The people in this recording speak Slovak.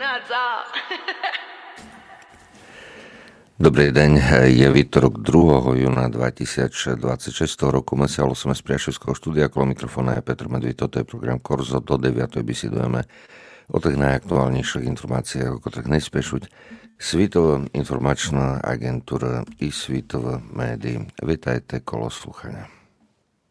Dobrý deň, je výtorok 2. júna 2026 roku. My sa volíme z Priaševského štúdia, okolo mikrofóna je Petr Medvíd, toto je program Korzo, do 9. Bisidujeme o tých najaktuálnejších informáciách, o ktorých nejspešuť Svitová informačná agentúra i Svitové médií. Vitajte kolo sluchania.